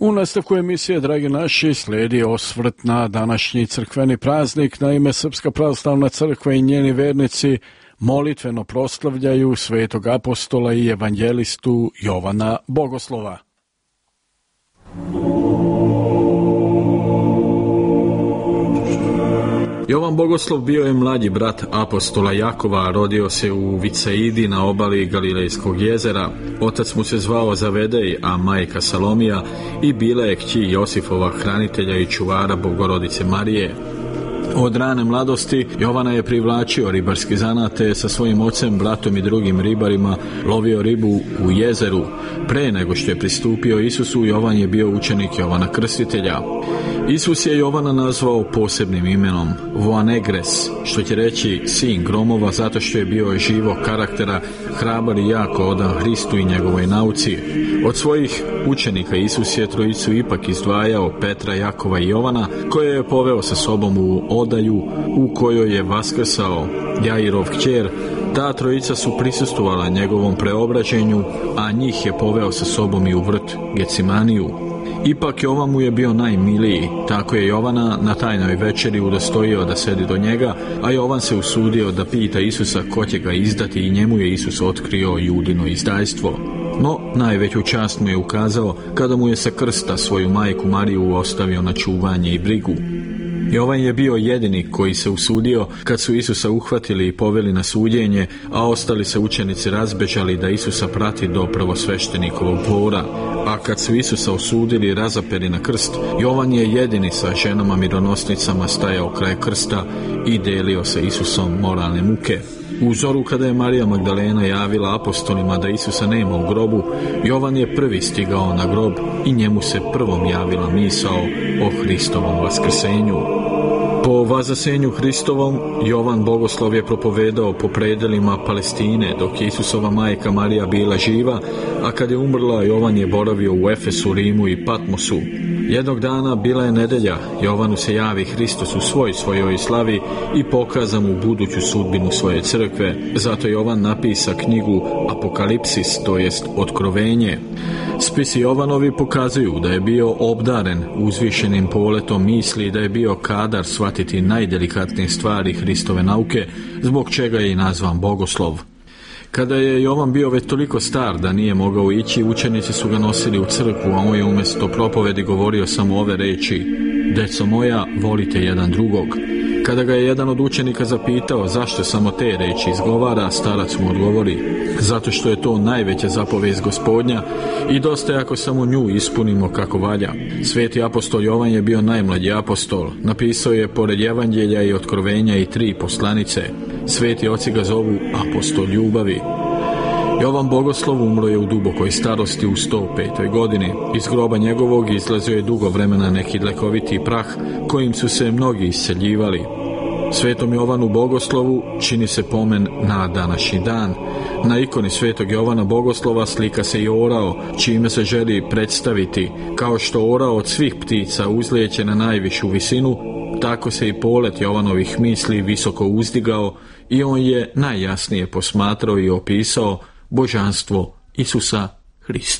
U nastavku emisije, dragi naši, slijedi osvrt na današnji crkveni praznik. Naime, Srpska pravoslavna crkva i njeni vernici molitveno proslavljaju svetog apostola i evanđelistu Jovana Bogoslova. Jovan Bogoslov bio je mlađi brat apostola Jakova, rodio se u Vicaidi na obali Galilejskog jezera. Otac mu se zvao Zavedej, a majka Salomija, i bila je kći Josifova, hranitelja i čuvara Bogorodice Marije. Od rane mladosti Jovana je privlačio ribarski zanat, te sa svojim ocem, bratom i drugim ribarima lovio ribu u jezeru. Pre nego što je pristupio Isusu, Jovan je bio učenik Jovana Krstitelja. Isus je Jovana nazvao posebnim imenom Boanerges, što će reći sin gromova, zato što je bio živog karaktera, hrabar i jako odan Hristu i njegovoj nauci. Od svojih učenika Isus je trojicu ipak izdvajao, Petra, Jakova i Jovana, koje je poveo sa sobom u odaju u kojoj je vaskrsao Jairov kćer. Ta trojica su prisustvovala njegovom preobraćenju, a njih je poveo sa sobom i u vrt Gecimaniju. Ipak Jovan mu je bio najmiliji, tako je Jovana na tajnoj večeri udostojio da sedi do njega, a Jovan se usudio da pita Isusa ko će ga izdati i njemu je Isus otkrio Judino izdajstvo. No, najveću čast mu je ukazao kada mu je sa krsta svoju majku Mariju ostavio na čuvanje i brigu. Jovan je bio jedini koji se usudio kad su Isusa uhvatili i poveli na suđenje, a ostali se učenici razbežali da Isusa prati do prvosveštenikovog dvora. A kad su Isusa osudili i razapeli na krst, Jovan je jedini sa ženama mironosnicama stajao kraj krsta i delio sa Isusom moralne muke. U zoru kada je Marija Magdalena javila apostolima da Isusa nema u grobu, Jovan je prvi stigao na grob i njemu se prvom javila misao o Hristovom vaskrsenju. Po vazasenju Hristovom, Jovan Bogoslov je propovedao po predelima Palestine, dok je Isusova majka Marija bila živa, a kad je umrla, Jovan je boravio u Efesu, Rimu i Patmosu. Jednog dana, bila je nedelja, Jovanu se javi Hristos u svojoj slavi i pokaza mu buduću sudbinu svoje crkve. Zato Jovan napisa knjigu Apokalipsis, to jest Otkrovenje. Spisi Jovanovi pokazuju da je bio obdaren uzvišenim poletom misli i da je bio kadar shvatiti najdelikatnije stvari Hristove nauke, zbog čega je i nazvan Bogoslov. Kada je Jovan bio već toliko star da nije mogao ići, učenici su ga nosili u crkvu, a on je umjesto propovedi govorio samo ove reči: "Deco moja, volite jedan drugog." Kada ga je jedan od učenika zapitao zašto samo te reči izgovara, starac mu odgovori: "Zato što je to najveća zapovijest Gospodnja i dosta je ako samo nju ispunimo kako valja." Sveti apostol Jovan je bio najmlađi apostol. Napisao je pored evanđelja i otkrovenja i 3 poslanice. Sveti oci ga zovu apostol ljubavi. Jovan Bogoslov umro je u dubokoj starosti u 105. godini. Iz groba njegovog izlazio je dugo vremena neki lekoviti prah kojim su se mnogi isceljivali. Svetom Jovanu Bogoslovu čini se pomen na današnji dan. Na ikoni svetog Jovana Bogoslova slika se i orao, čime se želi predstaviti kao što orao od svih ptica uzlijeće na najvišu visinu, tako se i polet Jovanovih misli visoko uzdigao i on je najjasnije posmatrao i opisao božanstvo Isusa Hrista.